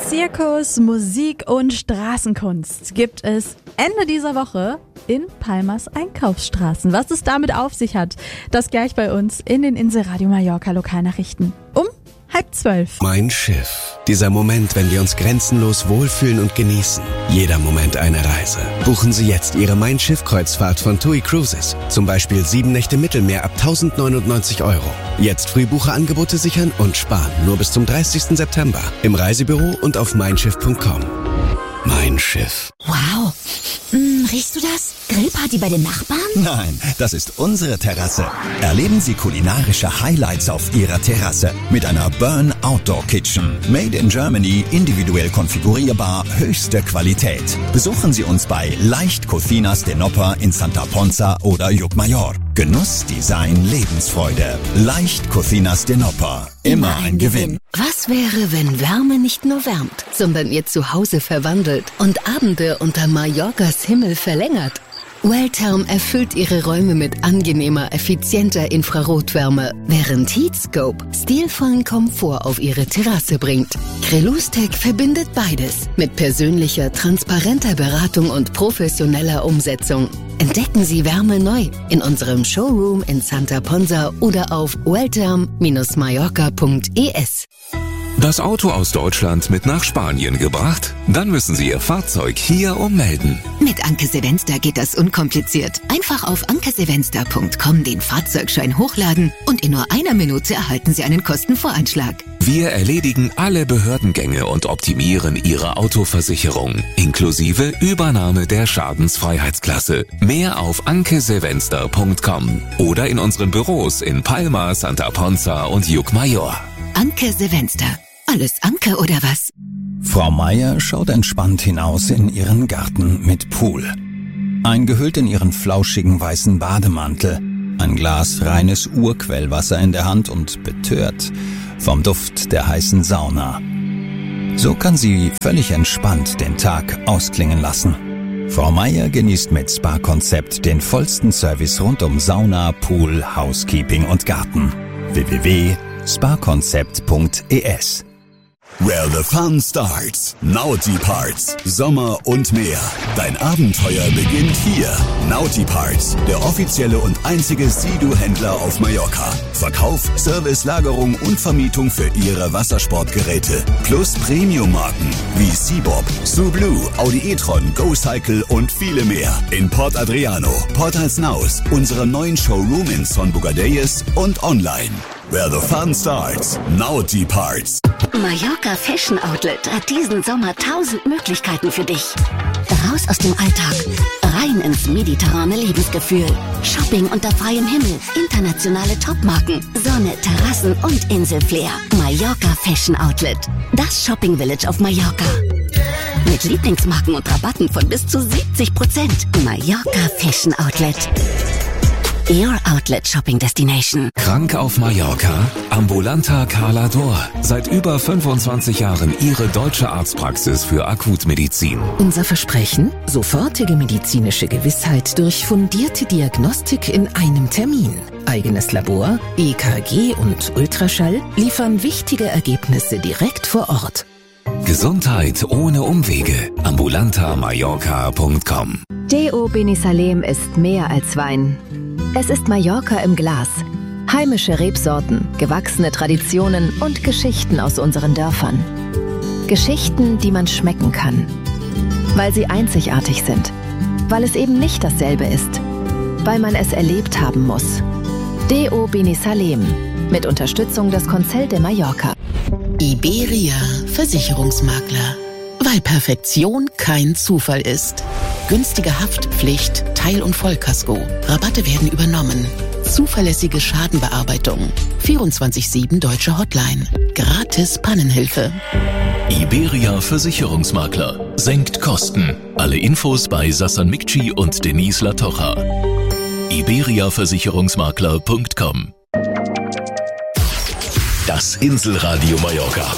Zirkus, Musik und Straßenkunst gibt es Ende dieser Woche in Palmas Einkaufsstraßen. Was es damit auf sich hat, das gleich bei uns in den Inselradio Mallorca Lokalnachrichten um 11:30. Mein Schiff. Dieser Moment, wenn wir uns grenzenlos wohlfühlen und genießen. Jeder Moment eine Reise. Buchen Sie jetzt Ihre Mein Schiff-Kreuzfahrt von TUI Cruises. Zum Beispiel 7 Nächte Mittelmeer ab 1.099 €. Jetzt Frühbucherangebote sichern und sparen. Nur bis zum 30. September. Im Reisebüro und auf meinschiff.com. Mein Schiff. Wow. Riechst du das? Grillparty bei den Nachbarn? Nein, das ist unsere Terrasse. Erleben Sie kulinarische Highlights auf Ihrer Terrasse mit einer Burn Outdoor Kitchen. Made in Germany, individuell konfigurierbar, höchste Qualität. Besuchen Sie uns bei Leicht Cocinas de Noppar in Santa Ponsa oder Llucmajor. Genuss, Design, Lebensfreude. Leicht Cocinas de Noppar. Immer ein Gewinn. Was wäre, wenn Wärme nicht nur wärmt, sondern ihr Zuhause verwandelt und Abende unter Mallorcas Himmel verlängert? Welltherm erfüllt ihre Räume mit angenehmer, effizienter Infrarotwärme, während Heatscope stilvollen Komfort auf ihre Terrasse bringt. Crelustek verbindet beides mit persönlicher, transparenter Beratung und professioneller Umsetzung. Entdecken Sie Wärme neu in unserem Showroom in Santa Ponsa oder auf welltherm-mallorca.es. Das Auto aus Deutschland mit nach Spanien gebracht? Dann müssen Sie Ihr Fahrzeug hier ummelden. Mit Anke Sevenster geht das unkompliziert. Einfach auf ankesevenster.com den Fahrzeugschein hochladen und in nur einer Minute erhalten Sie einen Kostenvoranschlag. Wir erledigen alle Behördengänge und optimieren Ihre Autoversicherung, inklusive Übernahme der Schadensfreiheitsklasse. Mehr auf ankesevenster.com oder in unseren Büros in Palma, Santa Ponsa und Llucmajor. Anke Sevenster. Alles Anke oder was? Frau Meier schaut entspannt hinaus in ihren Garten mit Pool. Eingehüllt in ihren flauschigen weißen Bademantel, ein Glas reines Urquellwasser in der Hand und betört vom Duft der heißen Sauna. So kann sie völlig entspannt den Tag ausklingen lassen. Frau Meier genießt mit Spa-Konzept den vollsten Service rund um Sauna, Pool, Housekeeping und Garten. www.spakonzept.es. Where the fun starts. Naughty Parts. Sommer und mehr. Dein Abenteuer beginnt hier. Naughty Parts, der offizielle und einzige Sea-Doo-Händler auf Mallorca. Verkauf, Service, Lagerung und Vermietung für Ihre Wassersportgeräte. Plus Premium-Marken wie Seabob, Sublue, Audi e-tron, GoCycle und viele mehr. In Port Adriano, Port Alsnaus, unserem neuen Showroom in Son Bogadelles und online. Where the fun starts. Naughty Parts. Mallorca Fashion Outlet hat diesen Sommer 1000 Möglichkeiten für dich. Raus aus dem Alltag, rein ins mediterrane Lebensgefühl. Shopping unter freiem Himmel, internationale Topmarken, Sonne, Terrassen und Inselflair. Mallorca Fashion Outlet, das Shopping Village auf Mallorca. Mit Lieblingsmarken und Rabatten von bis zu 70%. Mallorca Fashion Outlet. Your Outlet Shopping Destination. Krank auf Mallorca? Ambulanta Cala d'Or. Seit über 25 Jahren Ihre deutsche Arztpraxis für Akutmedizin. Unser Versprechen? Sofortige medizinische Gewissheit durch fundierte Diagnostik in einem Termin. Eigenes Labor, EKG und Ultraschall liefern wichtige Ergebnisse direkt vor Ort. Gesundheit ohne Umwege. ambulantamallorca.com. DO Benisalem ist mehr als Wein. Es ist Mallorca im Glas. Heimische Rebsorten, gewachsene Traditionen und Geschichten aus unseren Dörfern. Geschichten, die man schmecken kann. Weil sie einzigartig sind. Weil es eben nicht dasselbe ist. Weil man es erlebt haben muss. DO Benisalem. Mit Unterstützung des Consell de Mallorca. Iberia Versicherungsmakler. Weil Perfektion kein Zufall ist. Günstige Haftpflicht, Teil- und Vollkasko. Rabatte werden übernommen. Zuverlässige Schadenbearbeitung. 24/7 deutsche Hotline. Gratis Pannenhilfe. Iberia Versicherungsmakler. Senkt Kosten. Alle Infos bei Sassan Mikci und Denise Latocha. iberiaversicherungsmakler.com. Das Inselradio Mallorca.